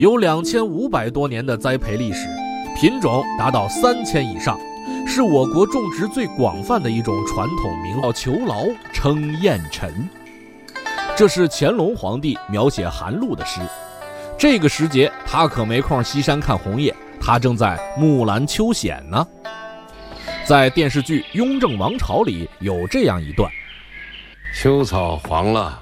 有2500多年的栽培历史，品种达到3000以上，是我国种植最广泛的一种传统名号求劳称燕尘。这是乾隆皇帝描写寒露的诗，这个时节他可没空西山看红叶，他正在木兰秋显呢。在电视剧《雍正王朝》里有这样一段： 秋草黄了，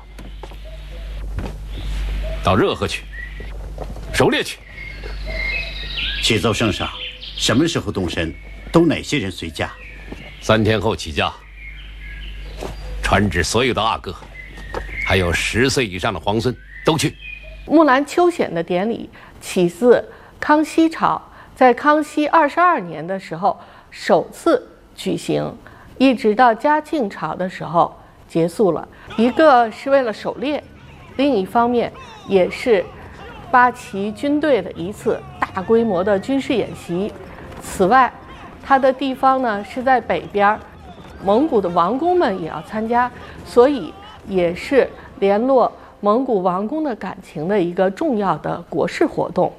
到热河去狩猎去。 启奏圣上，什么时候动身？都哪些人随驾 ？3天后起驾，传旨所有的阿哥，还有10岁以上的皇孙都去。 木兰秋显的典礼起自康熙朝，在康熙22年的时候首次举行，一直到嘉庆朝的时候结束了。一个是为了狩猎，另一方面也是八旗军队的一次大规模的军事演习。此外，它的地方呢是在北边，蒙古的王公们也要参加，所以也是联络蒙古王公的感情的一个重要的国事活动。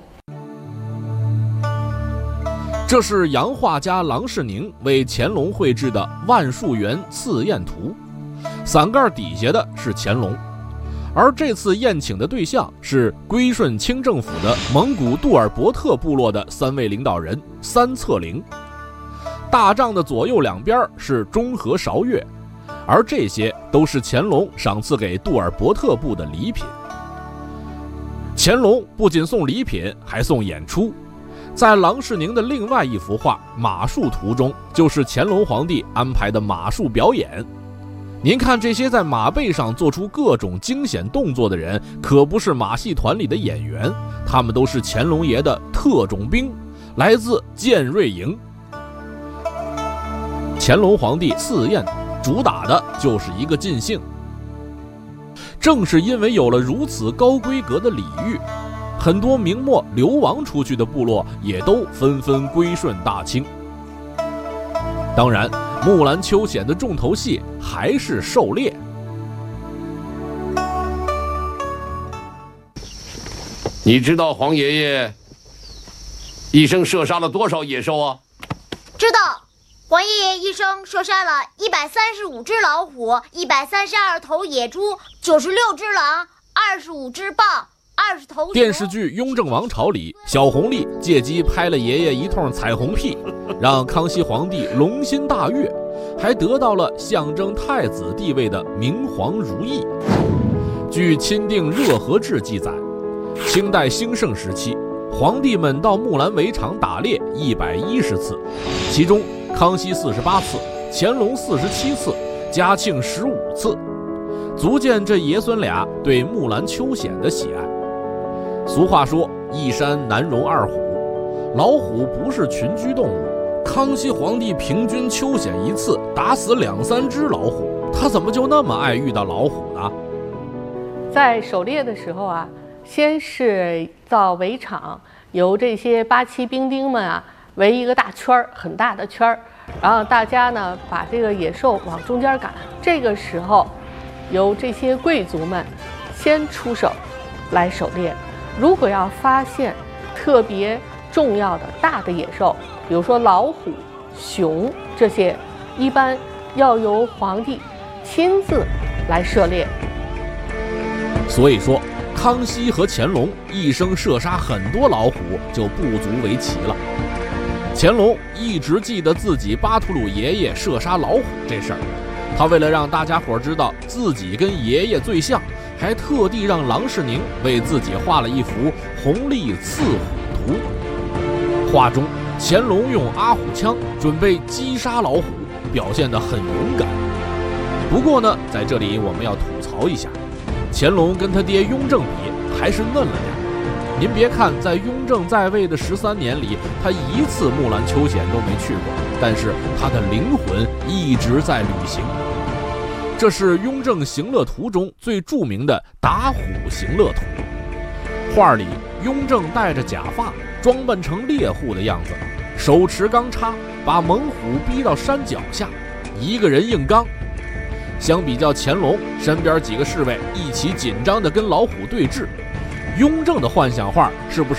这是洋画家郎世宁为乾隆绘制的《万树园赐宴图》，伞盖底下的是乾隆，而这次宴请的对象是归顺清政府的蒙古杜尔伯特部落的3位领导人三策凌。大帐的左右两边是中和韶乐，而这些都是乾隆赏赐给杜尔伯特部的礼品。乾隆不仅送礼品，还送演出。在郎世宁的另外一幅画《马术图》中，就是乾隆皇帝安排的马术表演。您看这些在马背上做出各种惊险动作的人，可不是马戏团里的演员，他们都是乾隆爷的特种兵，来自建瑞营。乾隆皇帝赐宴主打的就是一个尽兴。正是因为有了如此高规格的礼遇，很多明末流亡出去的部落也都纷纷归顺大清。当然，木兰秋显的重头戏还是狩猎。 你知道黄爷爷一生射杀了多少野兽啊？ 知道，黄爷爷一生射杀了135只老虎，132头野猪，96只狼，25只豹，20头熊。 电视剧《雍正王朝》里，小红丽借机拍了爷爷一通彩虹屁，让康熙皇帝龙心大悦，还得到了象征太子地位的明皇如意。据钦定热河志记载，清代兴盛时期，皇帝们到木兰围场打猎110次，其中康熙48次，乾隆47次，嘉庆15次，足见这爷孙俩对木兰秋显的喜爱。俗话说，一山难容二虎，老虎不是群居动物，康熙皇帝平均秋显一次打死2-3只老虎，他怎么就那么爱遇到老虎呢？ 在狩猎的时候啊，先是造围场，由这些八旗兵丁们啊围一个大圈儿，很大的圈儿，然后大家呢把这个野兽往中间赶。这个时候，由这些贵族们先出手来狩猎。如果要发现特别重要的大的野兽，比如说老虎、熊这些，一般要由皇帝亲自来射猎。 所以说，康熙和乾隆一生射杀很多老虎就不足为奇了。乾隆一直记得自己巴图鲁爷爷射杀老虎这事儿，他为了让大家伙知道自己跟爷爷最像，还特地让郎世宁为自己画了一幅红历刺虎图。画中乾隆用阿虎枪准备击杀老虎，表现得很勇敢。不过呢，在这里我们要吐槽一下，乾隆跟他爹雍正比还是嫩了点。您别看在雍正在位的13年里，他一次木兰秋显都没去过，但是他的灵魂一直在旅行。这是《雍正行乐图》中最著名的打虎行乐图。画里，雍正戴着假发，装扮成猎户的样子，手持钢叉，把猛虎逼到山脚下，一个人硬刚。相比较乾隆，身边几个侍卫一起紧张地跟老虎对峙， 雍正的幻想画是不是